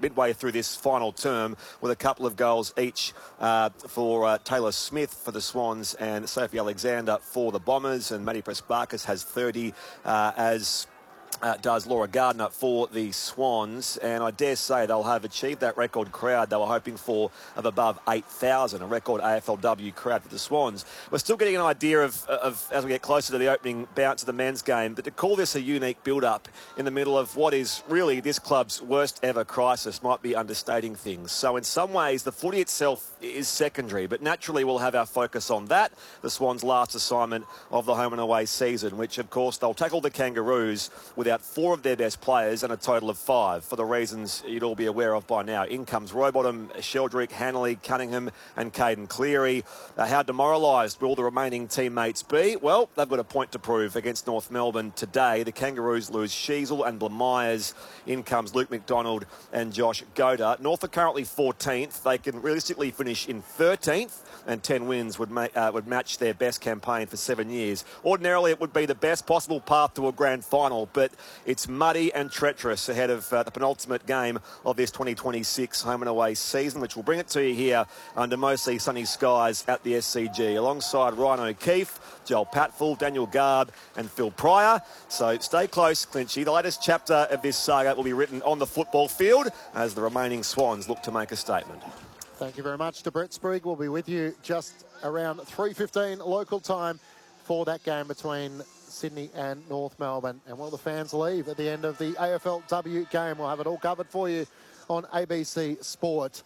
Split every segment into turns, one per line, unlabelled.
midway through this final term, with a couple of goals each for Taylor Smith for the Swans and Sophie Alexander for the Bombers. And Maddie Prespakis has 30 as does Laura Gardner for the Swans, and I dare say they'll have achieved that record crowd they were hoping for of above 8,000, a record AFLW crowd for the Swans. We're still getting an idea of as we get closer to the opening bounce of the men's game, but to call this a unique build-up in the middle of what is really this club's worst ever crisis might be understating things. So in some ways, the footy itself is secondary, but naturally we'll have our focus on that, the Swans' last assignment of the home and away season, which of course they'll tackle the Kangaroos without 4 of their best players and a total of 5, for the reasons you'd all be aware of by now. In comes Rowbottom, Sheldrick, Hanley, Cunningham and Caden Cleary. How demoralised will the remaining teammates be? Well, they've got a point to prove against North Melbourne today. The Kangaroos lose Sheasel and Blamires. In comes Luke McDonald and Josh Goda. North are currently 14th. They can realistically finish in 13th, and 10 wins would match their best campaign for 7 years. Ordinarily, it would be the best possible path to a grand final, but it's muddy and treacherous ahead of the penultimate game of this 2026 home and away season, which will bring it to you here under mostly sunny skies at the SCG, alongside Ryan O'Keefe, Joel Patfull, Daniel Garb and Phil Pryor. So stay close, Clinchy. The latest chapter of this saga will be written on the football field as the remaining Swans look to make a statement.
Thank you very much to Brett Sprigg. We'll be with you just around 3:15 local time for that game between Sydney and North Melbourne. And will the fans leave at the end of the AFLW game? We'll have it all covered for you on ABC Sport.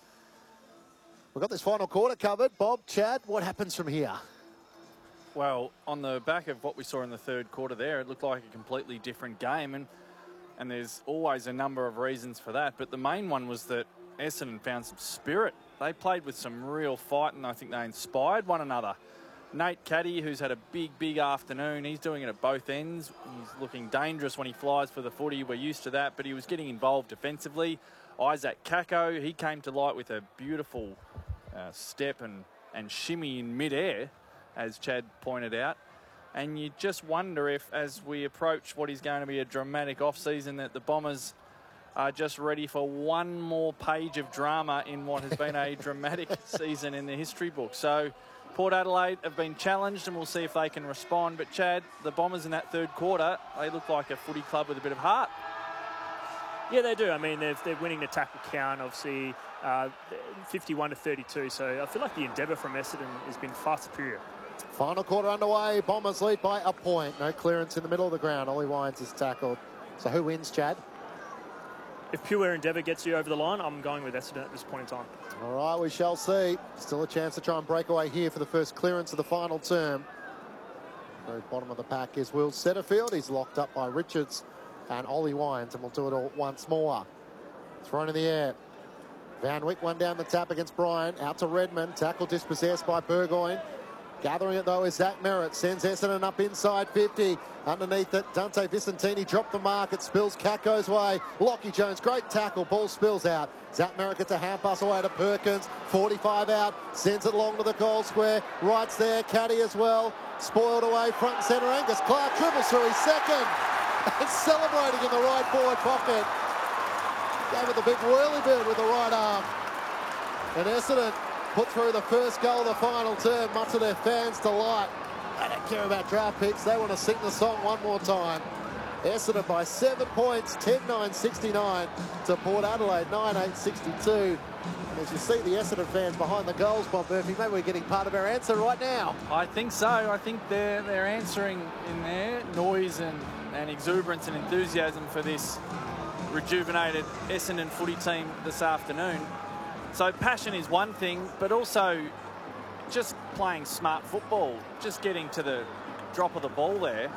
We've got this final quarter covered. Bob, Chad, what happens from here?
Well, on the back of what we saw in the third quarter there, it looked like a completely different game. And there's always a number of reasons for that. But the main one was that Essendon found some spirit. They played with some real fight, and I think they inspired one another. Nate Caddy, who's had a big afternoon, he's doing it at both ends. He's looking dangerous when he flies for the footy. We're used to that, but he was getting involved defensively. Isaac Kako, he came to light with a beautiful step and shimmy in midair, as Chad pointed out. And you just wonder if, as we approach what is going to be a dramatic off-season, that the Bombers are just ready for one more page of drama in what has been a dramatic season in the history book. So Port Adelaide have been challenged, and we'll see if they can respond. But Chad, the Bombers in that third quarter, they look like a footy club with a bit of heart.
Yeah, they do. I mean, they're winning the tackle count, obviously, 51-32. So I feel like the endeavour from Essendon has been far superior.
Final quarter underway. Bombers lead by a point. No clearance in the middle of the ground. Ollie Wines is tackled. So who wins, Chad?
If pure endeavour gets you over the line, I'm going with Essendon at this point in time.
All right, we shall see. Still a chance to try and break away here for the first clearance of the final term. Very bottom of the pack is Will Setterfield. He's locked up by Richards and Ollie Wines, and we'll do it all once more. Thrown in the air. Van Wyk one down the tap against Bryant. Out to Redmond. Tackle dispossessed by Burgoyne. Gathering it, though, is Zach Merritt. Sends Essendon up inside 50. Underneath it, Dante Vicentini dropped the mark. It spills Kako's way. Lockie Jones, great tackle. Ball spills out. Zach Merritt gets a hand pass away to Perkins. 45 out. Sends it long to the goal square. Right's there. Caddy as well. Spoiled away. Front and centre. Angus Clark dribbles through his second. And celebrating in the right forward pocket. Gave it the big whirly bird with the right arm. And Essendon put through the first goal of the final term, much of their fans' delight. They don't care about draft picks. They want to sing the song one more time. Essendon by 7 points, 10-9-69 to Port Adelaide, 9-8-62. And as you see the Essendon fans behind the goals, Bob Murphy, maybe we're getting part of our answer right now.
I think so. I think they're answering in their noise and exuberance and enthusiasm for this rejuvenated Essendon footy team this afternoon. So passion is one thing, but also just playing smart football, just getting to the drop of the ball there.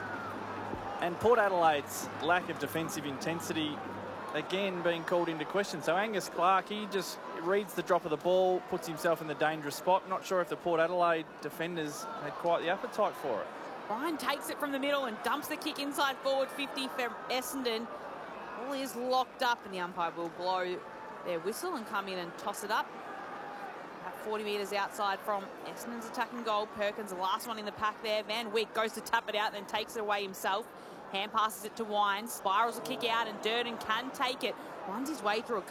And Port Adelaide's lack of defensive intensity, again, being called into question. So Angus Clark, he just reads the drop of the ball, puts himself in the dangerous spot. Not sure if the Port Adelaide defenders had quite the appetite for it.
Ryan takes it from the middle and dumps the kick inside forward 50 for Essendon. Ball is locked up, and the umpire will blow their whistle and come in and toss it up. About 40 metres outside from Essendon's attacking goal. Perkins, the last one in the pack there. Van Wyk goes to tap it out, then takes it away himself. Hand passes it to Wines. Spirals a kick out, and Durden can take it. Runs his way through a